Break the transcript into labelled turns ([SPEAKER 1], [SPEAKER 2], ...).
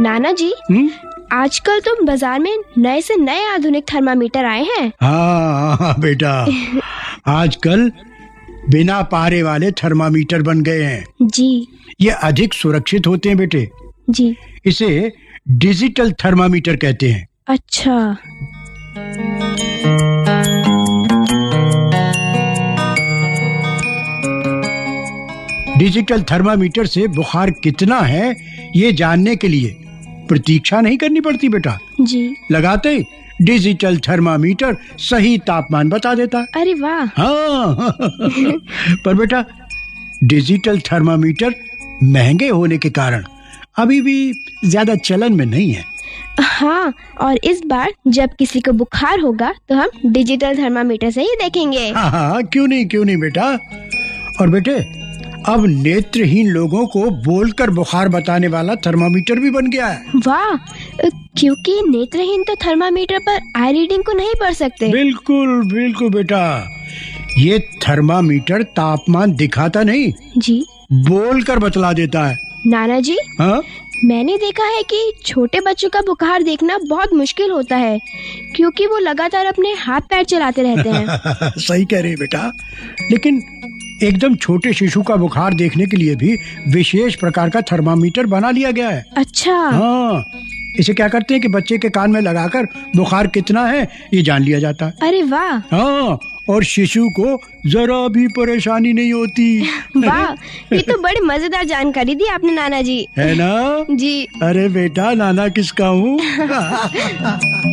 [SPEAKER 1] नाना जी, आजकल तो बाजार में नए से नए आधुनिक थर्मामीटर आए हैं।
[SPEAKER 2] हाँ बेटा, आजकल बिना पारे वाले थर्मामीटर बन गए हैं।
[SPEAKER 1] जी।
[SPEAKER 2] ये अधिक सुरक्षित होते हैं बेटे।
[SPEAKER 1] जी।
[SPEAKER 2] इसे डिजिटल थर्मामीटर कहते हैं।
[SPEAKER 1] अच्छा।
[SPEAKER 2] डिजिटल थर्मामीटर से बुखार कितना है ये जानने के लिए प्रतीक्षा नहीं करनी पड़ती बेटा।
[SPEAKER 1] जी।
[SPEAKER 2] लगाते ही डिजिटल थर्मामीटर सही तापमान बता देता।
[SPEAKER 1] अरे वाह।
[SPEAKER 2] हाँ पर बेटा, डिजिटल थर्मामीटर महंगे होने के कारण अभी भी ज्यादा चलन में नहीं है।
[SPEAKER 1] हाँ, और इस बार जब किसी को बुखार होगा तो हम डिजिटल थर्मामीटर से ही देखेंगे।
[SPEAKER 2] हाँ, क्यों नहीं बेटा। और बेटे, अब नेत्रहीन लोगों को बोलकर बुखार बताने वाला थर्मामीटर भी बन गया है।
[SPEAKER 1] वाह, क्योंकि नेत्रहीन तो थर्मामीटर पर आई रीडिंग को नहीं पढ़ सकते।
[SPEAKER 2] बिल्कुल बेटा, ये थर्मामीटर तापमान दिखाता नहीं
[SPEAKER 1] जी,
[SPEAKER 2] बोलकर बतला देता है।
[SPEAKER 1] नाना जी,
[SPEAKER 2] हाँ?
[SPEAKER 1] मैंने देखा है कि छोटे बच्चों का बुखार देखना बहुत मुश्किल होता है, क्योंकि वो लगातार अपने हाथ पैर चलाते रहते हैं।
[SPEAKER 2] सही कह रहे बेटा, लेकिन एकदम छोटे शिशु का बुखार देखने के लिए भी विशेष प्रकार का थर्मामीटर बना लिया गया है।
[SPEAKER 1] अच्छा।
[SPEAKER 2] हाँ, इसे क्या करते हैं कि बच्चे के कान में लगाकर बुखार कितना है ये जान लिया जाता है।
[SPEAKER 1] अरे वाह।
[SPEAKER 2] हाँ, और शिशु को जरा भी परेशानी नहीं होती।
[SPEAKER 1] वाह, ये तो बड़ी मजेदार जानकारी दी आपने नाना जी।
[SPEAKER 2] है ना?
[SPEAKER 1] जी।
[SPEAKER 2] अरे बेटा, नाना किसका हूँ।